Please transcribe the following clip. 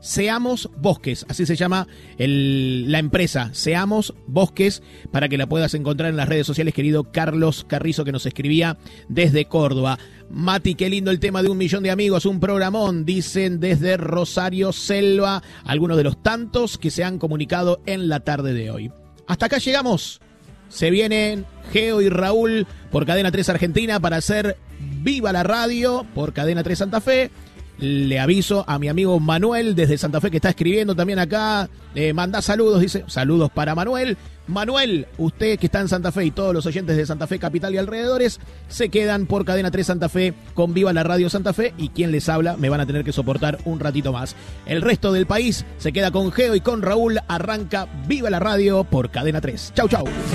Seamos Bosques, así se llama la empresa, Seamos Bosques, para que la puedas encontrar en las redes sociales, querido Carlos Carrizo, que nos escribía desde Córdoba. Mati, qué lindo el tema de 1 millón de amigos, un programón, dicen desde Rosario Selva, algunos de los tantos que se han comunicado en la tarde de hoy. Hasta acá llegamos. Se vienen Geo y Raúl por Cadena 3 Argentina para hacer Viva la Radio por Cadena 3 Santa Fe. Le aviso a mi amigo Manuel desde Santa Fe, que está escribiendo también acá. Manda saludos, dice. Saludos para Manuel. Manuel, usted que está en Santa Fe y todos los oyentes de Santa Fe Capital y alrededores se quedan por Cadena 3 Santa Fe con Viva la Radio Santa Fe, y quien les habla me van a tener que soportar un ratito más. El resto del país se queda con Geo y con Raúl. Arranca Viva la Radio por Cadena 3. Chau, chau.